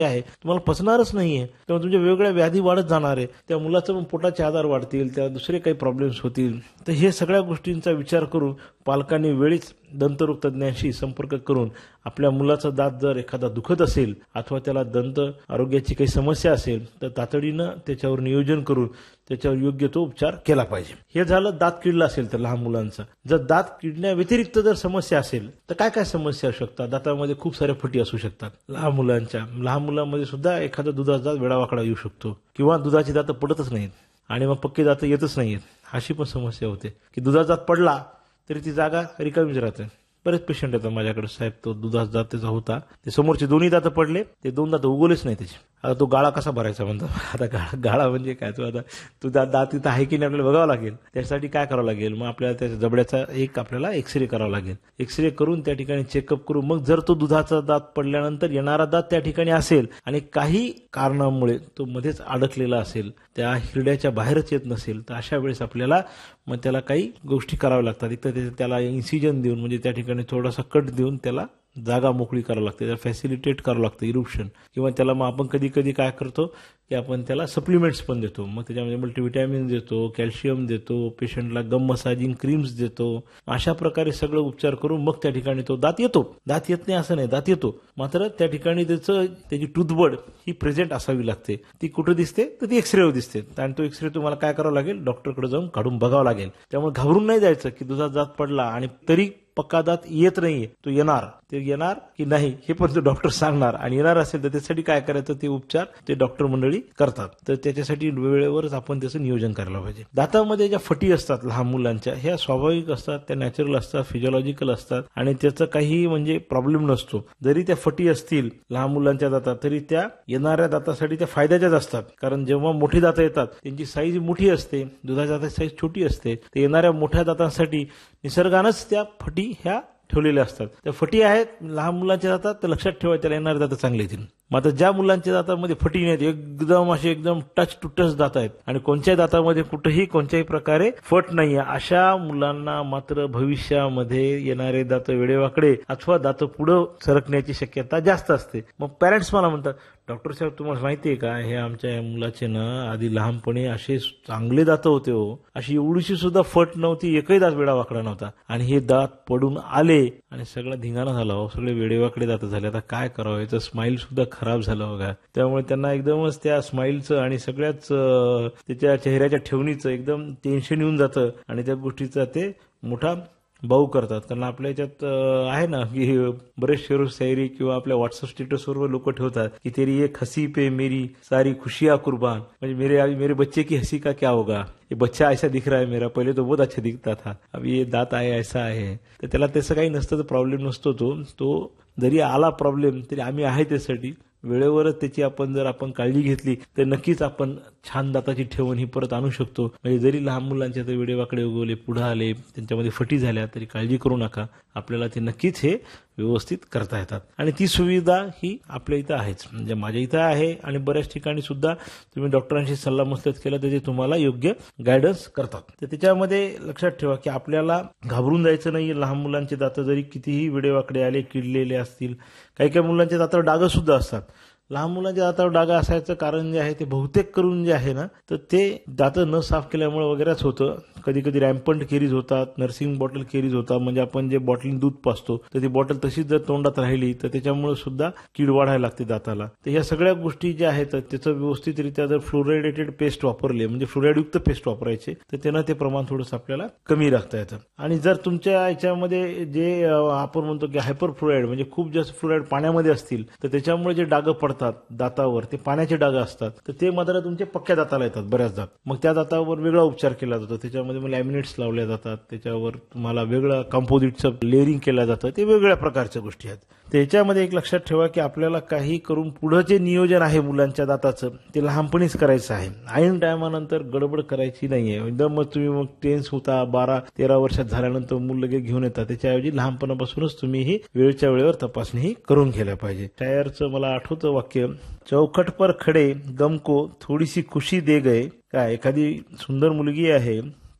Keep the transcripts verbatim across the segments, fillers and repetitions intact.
आहे तुम्हाला पचणारच नाहीये, तेव्हा तुमच्या वेगवेगळ्या व्याधी वाढत जाणार आहे. त्या मुलाचं पण पोटाचे आजार वाढतील, त्या दुसरे काही प्रॉब्लेम्स होतील. तर हे सगळ्या गोष्टींचा विचार करून पालकांनी वेळीच दंतरोग तज्ज्ञांशी संपर्क करून आपल्या मुलाचा दात जर एखादा दुखत असेल अथवा त्याला दंत आरोग्याची काही समस्या असेल तर तातडीनं त्याच्यावर नियोजन करून त्याच्यावर योग्य तो उपचार केला पाहिजे. हे झालं दात किडला असेल तर लहान मुलांचा. जर दात किडण्या व्यतिरिक्त जर समस्या असेल तर काय काय समस्या असू शकतात? दातामध्ये खूप साऱ्या फटी असू शकतात लहान मुलांच्या. लहान मुलांमध्ये सुद्धा एखादा दुधाचा दात वेडावाकडा येऊ शकतो किंवा दुधाची दात पडतच नाहीत आणि मग पक्के दात येतच नाहीत. अशी पण समस्या होते की दुधाचा दात पडला तरी ती जागा रिकामीच राहते. बरेच पेशंट येतात माझ्याकडे, साहेब तो दुधाचा दात त्याचा होता, ते समोरचे दोन्ही दात पडले, ते दोन दात उगवलेच नाही त्याचे. आता तो गाळा कसा भरायचा म्हणतो. आता गाळा गाळा म्हणजे काय, तो आता तो दात दात तिथं आहे की नाही आपल्याला बघावं लागेल. त्यासाठी काय करावं लागेल, मग आपल्याला त्या जबड्याचा एक आपल्याला एक्सरे करावा लागेल. एक्सरे करून त्या ठिकाणी चेकअप करून मग जर तो दुधाचा दात पडल्यानंतर येणारा दात त्या ठिकाणी असेल आणि काही कारणामुळे तो मध्येच अडकलेला असेल, त्या हिरड्याच्या बाहेरच येत नसेल, तर अशा वेळेस आपल्याला मग त्याला काही गोष्टी कराव्या लागतात. एक तर त्याला इन्सिजन देऊन म्हणजे त्या ठिकाणी थोडासा कट देऊन त्याला जागा मोकळी करावं लागते, त्याला फॅसिलिटेट करावं लागतं इरुप्शन. किंवा त्याला मग आपण कधी कधी काय करतो की आपण त्याला सप्लिमेंट्स पण देतो. मग त्याच्यामध्ये मल्टीव्हिटॅमिन देतो, कॅल्शियम देतो, पेशंटला गम मसाजिंग क्रीम्स देतो. अशा प्रकारे सगळं उपचार करून मग त्या ठिकाणी तो दात येतो. दात येत नाही असं नाही, दात येतो, मात्र त्या ठिकाणी त्याचं त्याची टूथबड ही प्रेझेंट असावी लागते. ती कुठं दिसते तर ती एक्सरेवर दिसते आणि तो एक्सरे तुम्हाला काय करावं लागेल, डॉक्टरकडे जाऊन काढून बघावं लागेल. त्यामुळे घाबरून नाही जायचं की दुधाचा दात पडला आणि तरी पक्का दात येत नाहीये, तो येणार, ते येणार की नाही हे पण तो डॉक्टर सांगणार. आणि येणार असेल तर त्यासाठी काय करायचं ते उपचार ते डॉक्टर मंडळी करतात. तर त्याच्यासाठी वेळेवरच आपण त्याचं नियोजन करायला पाहिजे. दातामध्ये ज्या फटी असतात लहान मुलांच्या, ह्या स्वाभाविक असतात, त्या नॅचरल असतात, फिजिओलॉजिकल असतात आणि त्याचा काही म्हणजे प्रॉब्लेम नसतो. जरी त्या फटी असतील लहान मुलांच्या दातात तरी त्या येणाऱ्या दातासाठी त्या फायद्याच्याच असतात. कारण जेव्हा मोठी दातं येतात त्यांची साईज मोठी असते, दुधाच्या दाताची साईज छोटी असते. तर येणाऱ्या मोठ्या दातांसाठी निसर्गानंच त्या फटी ह्या ठेवलेल्या असतात. त्या फटी आहेत लहान मुलांच्या दातात तर लक्षात ठेवा त्याला येणारे दात चांगले येतील. मात्र ज्या मुलांच्या दातामध्ये फटी नाहीत, एकदम असे एकदम टच टू टच दात आहेत आणि कोणत्याही दातामध्ये कुठेही कोणत्याही प्रकारे फट नाहीये, अशा मुलांना मात्र भविष्यामध्ये येणारे दात वेडेवाकडे अथवा दात पुढं सरकण्याची शक्यता जास्त असते. मग पॅरेंट्स मला म्हणतात, डॉक्टर साहेब तुम्हाला माहिती आहे का, हे आमच्या मुलाचे ना आधी लहानपणी असे चांगले दात होते हो, अशी एवढीशी सुद्धा फट नव्हती, एकही दात वेडावाकडा नव्हता आणि हे दात पडून आले आणि सगळं धिंगाणा झाला हो, सगळे वेडेवाकडे दात झाले. आता काय करावं, याचं स्माईल सुद्धा खराब झालं बघा. त्यामुळे त्यांना एकदमच त्या स्माईलचं आणि सगळ्याच त्याच्या चेहऱ्याच्या ठेवणीचं एकदम टेन्शन येऊन जातं आणि त्या गोष्टीचा ते मोठा भाऊ करतात. कारण आपल्या याच्यात आहे ना की बरेच शेरो शायरी किंवा आपल्या व्हॉट्सअप स्टेटसवर लोक ठेवतात की तेरी एक हंसी पे मेरी सारी खुशियां कुर्बान, म्हणजे मेरे मेरे बच्चे की हंसी का क्या होगा, ये बच्चा ऐसा दिख रहा है मेरा, पहले तो बहुत अच्छा दिखता था, अब ये दात आहे ऐसा आहे. तर त्याला तसं काही नसतं, तर प्रॉब्लेम नसतो. तो तो जरी आला प्रॉब्लेम तरी आम्ही आहे त्यासाठी. वेळेवरच त्याची आपण जर आपण काळजी घेतली तर नक्कीच आपण छान दाताची ठेवण ही परत आणू शकतो. म्हणजे जरी लहान मुलांच्या तर वेडेवाकडे उगवले, पुढे आले, त्यांच्यामध्ये फटी झाल्या तरी काळजी करू नका, आपल्याला ते नक्कीच हे व्यवस्थित करता येतात. आणि ती सुविधा ही आपल्या इथं आहेच, म्हणजे माझ्या इथं आहे आणि बऱ्याच ठिकाणी सुद्धा तुम्ही डॉक्टरांशी सल्लामसलत केला तर ते तुम्हाला योग्य गायडन्स करतात. तर त्याच्यामध्ये लक्षात ठेवा की आपल्याला घाबरून जायचं नाही. लहान मुलांचे दात जरी कितीही वेडेवाकडे आले, किडलेले असतील, काही काही मुलांच्या दातावर डाग सुद्धा असतात. लहान मुलांच्या दातावर डागा असायचं कारण जे आहे ते बहुतेक करून जे आहे ना तर ते दात न साफ केल्यामुळे वगैरेच होतं. कधी कधी रॅम्पंट केरीज होतात, नर्सिंग बॉटल केरीज होतात, म्हणजे आपण जे बॉटलीन दूध पाजतो तर ती बॉटल तशीच जर तोंडात राहिली तर त्याच्यामुळे सुद्धा कीड वाढायला लागते दाताला. तर ह्या सगळ्या गोष्टी ज्या आहेत त्याचं व्यवस्थितरित्या जर फ्लोरायडेटेड पेस्ट वापरले, म्हणजे फ्लोराईडयुक्त पेस्ट वापरायचे, तर त्यानं ते प्रमाण थोडंसं आपल्याला कमी राखता येतं. आणि जर तुमच्या याच्यामध्ये जे आपण म्हणतो की हायपर फ्लोराईड म्हणजे खूप जास्त फ्लोराईड पाण्यामध्ये असतील तर त्याच्यामुळे जे डाग पडतात दातावर ते पाण्याचे डाग असतात, तर ते मात्र तुमच्या पक्क्या दाताला येतात बऱ्याच दात. मग त्या दातावर वेगळा उपचार केला जातो, त्याच्यामध्ये मग लॅमिनेट्स लावल्या जातात, त्याच्यावर तुम्हाला वेगळं कंपोजिटचं लेअरिंग केलं जातं, ते वेगळ्या प्रकारच्या गोष्टी आहेत. त्याच्यामध्ये एक लक्षात ठेवा की आपल्याला काही करून पुढं जे नियोजन आहे मुलांच्या दाताचं ते लहानपणीच करायचं आहे. ऐन टायमानंतर गडबड करायची नाहीये. एकदम मग तुम्ही मग टेन्स होता, बारा तेरा वर्षात झाल्यानंतर मूल लगेच घेऊन येतात. त्याच्याऐवजी लहानपणापासूनच तुम्ही ही वेळच्या वेळेवर तपासणी ही करून घ्यायला पाहिजे. टायरचं मला आठवतं वाक्य, चौखट पर खडे गम को थोडीशी खुशी दे गए. काय एखादी सुंदर मुलगी आहे,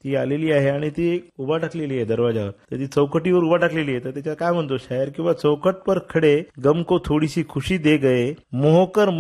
ती आलेली आहे आणि ती उभा टाकलेली आहे दरवाजावर. तर ती चौकटीवर उभा टाकलेली आहे. तर त्याच्यात काय म्हणतो शायर किंवा चौकट पर खडे गम को थोडीशी खुशी दे गए मोहकर